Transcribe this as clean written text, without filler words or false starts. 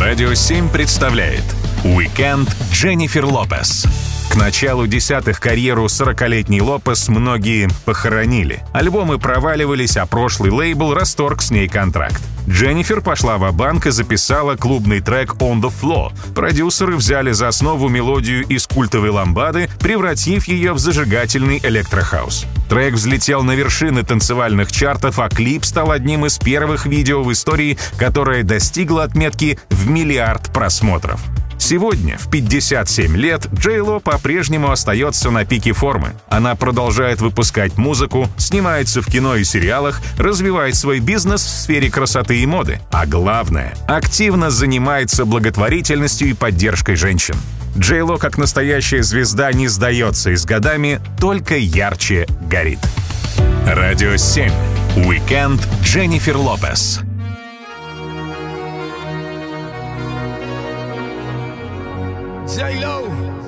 Радио 7 представляет «Уикенд Дженнифер Лопес». К началу десятых карьеру 40-летней Лопес многие похоронили. Альбомы проваливались, а прошлый лейбл расторг с ней контракт. Дженнифер пошла ва-банк и записала клубный трек «On the Floor». Продюсеры взяли за основу мелодию из культовой ламбады, превратив ее в зажигательный электрохаус. Трек взлетел на вершины танцевальных чартов, а клип стал одним из первых видео в истории, которое достигло отметки в 1 миллиард просмотров. Сегодня, в 57 лет, Джей Ло по-прежнему остается на пике формы. Она продолжает выпускать музыку, снимается в кино и сериалах, развивает свой бизнес в сфере красоты и моды. А главное, активно занимается благотворительностью и поддержкой женщин. Джей Ло, как настоящая звезда, не сдается и с годами только ярче горит. Радио 7. Уикенд Дженнифер Лопес. J-Lo